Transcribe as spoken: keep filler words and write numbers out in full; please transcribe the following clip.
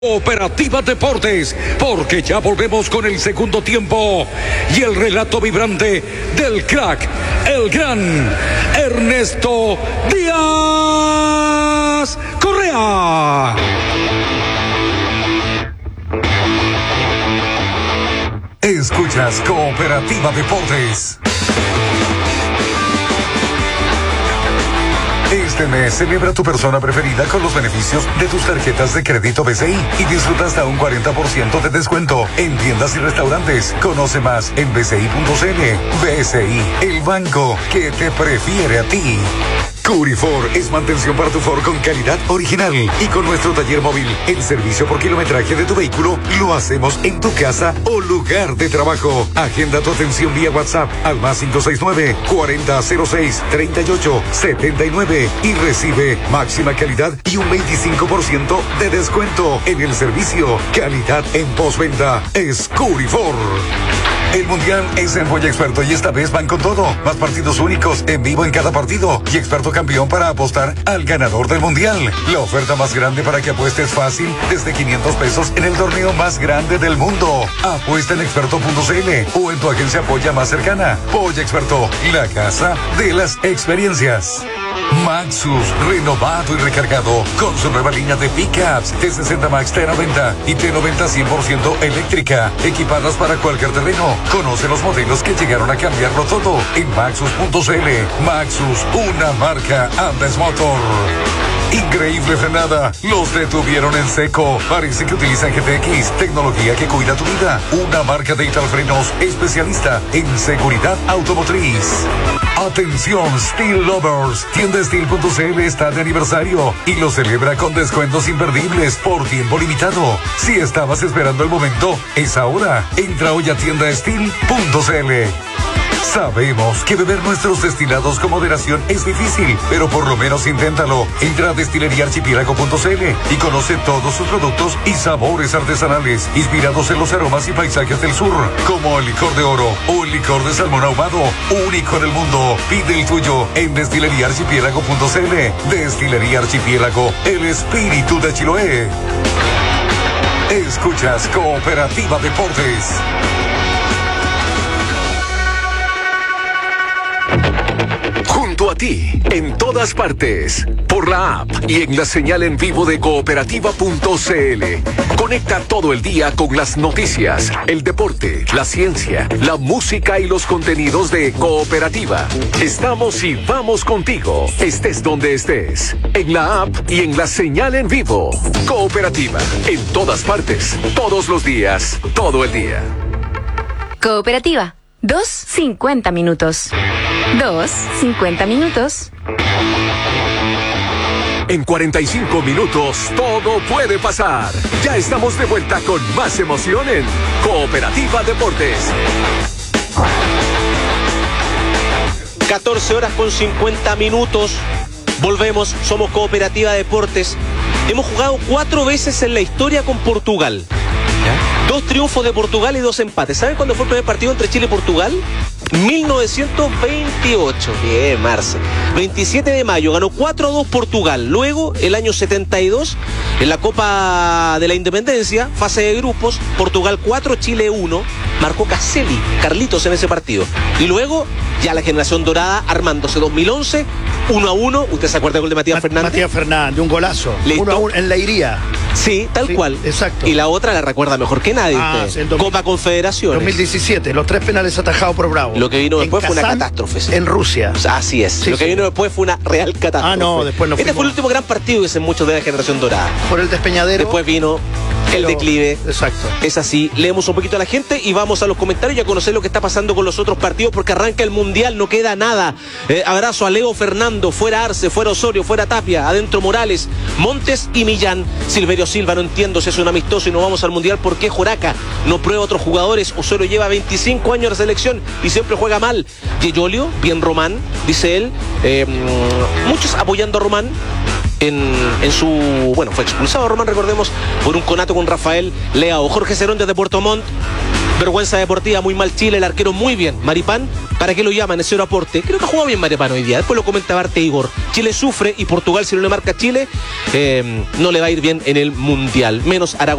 Cooperativa Deportes, porque ya volvemos con el segundo tiempo y el relato vibrante del crack, el gran Ernesto Díaz Correa. Escuchas Cooperativa Deportes. Este mes celebra tu persona preferida con los beneficios de tus tarjetas de crédito B C I y disfruta hasta un cuarenta por ciento de descuento en tiendas y restaurantes. Conoce más en b c i punto c n. B C I, el banco que te prefiere a ti. Curifor es mantención para tu Ford con calidad original y con nuestro taller móvil. El servicio por kilometraje de tu vehículo lo hacemos en tu casa o lugar de trabajo. Agenda tu atención vía WhatsApp al más cinco seis nueve, cuarenta cero seis, treinta y ocho setenta y nueve y recibe máxima calidad y un veinticinco por ciento de descuento en el servicio. Calidad en postventa es Curifor. El Mundial es en Polla Experto y esta vez van con todo. Más partidos únicos en vivo en cada partido y Experto campeón para apostar al ganador del Mundial. La oferta más grande para que apuestes fácil desde quinientos pesos en el torneo más grande del mundo. Apuesta en experto punto c l o en tu agencia Polla más cercana. Polla Experto, la casa de las experiencias. Maxus, renovado y recargado con su nueva línea de pickups T sesenta Max T noventa y T noventa cien por ciento eléctrica, equipadas para cualquier terreno. Conoce los modelos que llegaron a cambiarlo todo en maxus punto c l. Maxus, una marca Andes Motor. Increíble frenada, los detuvieron en seco. Parece que utilizan G T X, tecnología que cuida tu vida. Una marca de Italfrenos especialista en seguridad automotriz. Atención Steel Lovers, tienda steel punto c l está de aniversario y lo celebra con descuentos imperdibles por tiempo limitado. Si estabas esperando el momento, es ahora. Entra hoy a tienda steel punto c l. Sabemos que beber nuestros destilados con moderación es difícil, pero por lo menos inténtalo. Entra a destilería archipiélago punto c l y conoce todos sus productos y sabores artesanales inspirados en los aromas y paisajes del sur, como el licor de oro o el licor de salmón ahumado, único en el mundo. Pide el tuyo en destilería archipiélago punto c l. Destilería Archipiélago, el espíritu de Chiloé. Escuchas Cooperativa Deportes. Junto a ti, en todas partes, por la app y en la señal en vivo de cooperativa punto c l. Conecta todo el día con las noticias, el deporte, la ciencia, la música y los contenidos de Cooperativa. Estamos y vamos contigo, estés donde estés, en la app y en la señal en vivo. Cooperativa, en todas partes, todos los días, todo el día. Cooperativa, dos cincuenta minutos. Dos, cincuenta minutos. En cuarenta y cinco minutos todo puede pasar. Ya estamos de vuelta con más emoción en Cooperativa Deportes. catorce horas con cincuenta minutos. Volvemos, somos Cooperativa Deportes. Hemos jugado cuatro veces en la historia con Portugal. ¿Ya? Dos triunfos de Portugal y dos empates. ¿Saben cuándo fue el primer partido entre Chile y Portugal? mil novecientos veintiocho. Bien, Marce. veintisiete de mayo, ganó cuatro a dos Portugal. Luego, el año setenta y dos, en la Copa de la Independencia, fase de grupos, Portugal cuatro, Chile uno. Marcó Caselli, Carlitos en ese partido. Y luego, ya la generación dorada armándose. dos mil once, uno a uno. ¿Usted se acuerda del gol de Matías Fernández? Matías Fernández, un golazo. uno a uno en la Iría. Sí, tal sí, cual. Exacto. Y la otra la recuerda mejor que nadie. Ah, usted. sí, Copa Confederaciones. dos mil diecisiete, los tres penales atajados por Bravo. Lo que vino en después Kazán, fue una catástrofe. Sí. En Rusia. Así es. Sí, lo que sí. vino después fue una real catástrofe. Ah, no, después no Este fuimos. fue el último gran partido, dicen muchos, de la generación dorada. Por el despeñadero. Después vino el Pero, declive. Exacto. Es así. Leemos un poquito a la gente y vamos a los comentarios y a conocer lo que está pasando con los otros partidos porque arranca el Mundial, no queda nada. Eh, abrazo a Leo Fernando, fuera Arce, fuera Osorio, fuera Tapia, adentro Morales, Montes y Millán. Silverio Silva, no entiendo si es un amistoso y no vamos al Mundial. ¿Por qué Joraca no prueba a otros jugadores? Osorio lleva veinticinco años en la selección y siempre juega mal. Yeyolio, bien Román, dice él. Eh, muchos apoyando a Román. En, en su... Bueno, fue expulsado Román, recordemos, por un conato con Rafael Leao. Jorge Cerón desde Puerto Montt Vergüenza deportiva, muy mal Chile, el arquero muy bien. Maripán, ¿para qué lo llaman? Ese era aporte. Creo que ha jugado bien Maripán hoy día. Después lo comenta Arte Igor. Chile sufre y Portugal, si no le marca a Chile, eh, no le va a ir bien en el Mundial. Menos Aragón.